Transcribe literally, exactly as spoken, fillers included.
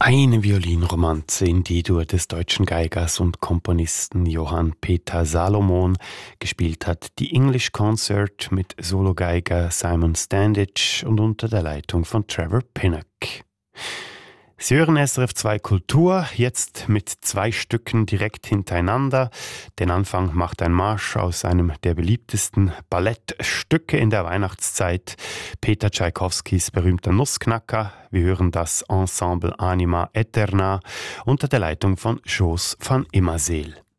Eine Violinromanze in D-Dur des deutschen Geigers und Komponisten Johann Peter Salomon. Gespielt hat die English Concert mit Sologeiger Simon Standage und unter der Leitung von Trevor Pinnock. Sie hören S R F zwei Kultur, jetzt mit zwei Stücken direkt hintereinander. Den Anfang macht ein Marsch aus einem der beliebtesten Ballettstücke in der Weihnachtszeit, Peter Tschaikowskis berühmter Nussknacker. Wir hören das Ensemble Anima Eterna unter der Leitung von Jos van Immerseel.